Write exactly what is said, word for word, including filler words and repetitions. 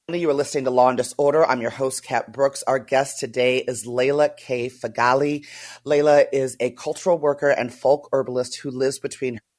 You are listening to Law and Disorder. I'm your host, Kat Brooks. Our guest today is Layla K. Fagali. Layla is a cultural worker and folk herbalist who lives between